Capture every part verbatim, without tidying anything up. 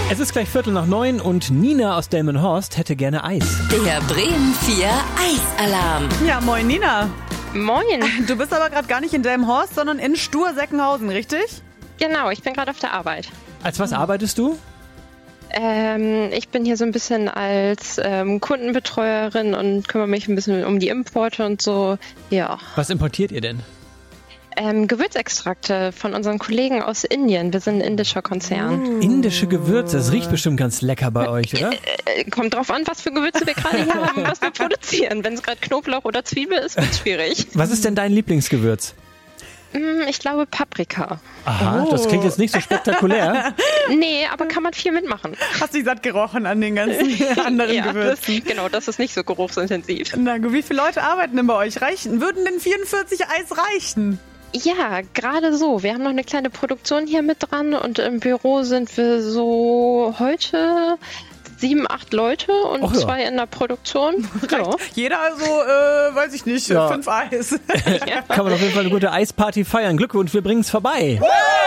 Es ist gleich Viertel nach neun und Nina aus Delmenhorst hätte gerne Eis. Der Bremen vier Eisalarm. Ja, moin Nina. Moin. Du bist aber gerade gar nicht in Delmenhorst, sondern in Stur-Seckenhausen, richtig? Genau, ich bin gerade auf der Arbeit. Als was arbeitest du? Ähm, ich bin hier so ein bisschen als ähm, Kundenbetreuerin und kümmere mich ein bisschen um die Importe und so. Ja. Was importiert ihr denn? Ähm, Gewürzextrakte von unseren Kollegen aus Indien. Wir sind ein indischer Konzern. Indische Gewürze, das riecht bestimmt ganz lecker bei euch, oder? Äh, kommt drauf an, was für Gewürze wir gerade hier haben, was wir produzieren. Wenn es gerade Knoblauch oder Zwiebel ist, wird es schwierig. Was ist denn dein Lieblingsgewürz? Mm, ich glaube Paprika. Aha, Oh. das klingt jetzt nicht so spektakulär. Nee, aber kann man viel mitmachen. Hast dich satt gerochen an den ganzen anderen ja, Gewürzen. Das, genau, das ist nicht so geruchsintensiv. Na gut, wie viele Leute arbeiten denn bei euch? Reichen? Würden denn vierundvierzig Eis reichen? Ja, gerade so. Wir haben noch eine kleine Produktion hier mit dran und im Büro sind wir so heute sieben, acht Leute und Ach ja. zwei in der Produktion. Ja. Jeder also, äh, weiß ich nicht, Ja. fünf Eis. Ja. Kann man auf jeden Fall eine gute Eisparty feiern. Glückwunsch, wir bringen es vorbei.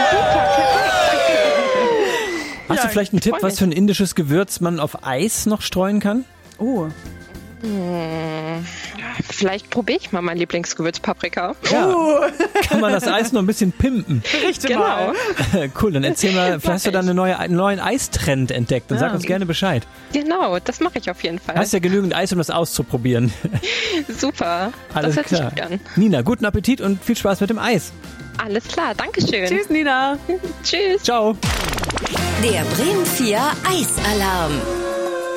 Hast Ja, du vielleicht einen Tipp, freu was mich. für ein indisches Gewürz man auf Eis noch streuen kann? Oh. Vielleicht probiere ich mal mein Lieblingsgewürz Paprika. Ja, Uh, kann man das Eis noch ein bisschen pimpen. berichte Genau. mal. Cool, dann erzähl mal, vielleicht hast du da eine neue, einen neuen Eistrend entdeckt und sag Ja. uns gerne Bescheid. Genau, das mache ich auf jeden Fall. Hast ja genügend Eis, um das auszuprobieren. Super. Alles das hört klar. sich gut an. Nina, guten Appetit und viel Spaß mit dem Eis. Alles klar, Dankeschön. Tschüss, Nina. Tschüss. Ciao. Der Bremen vier Eisalarm.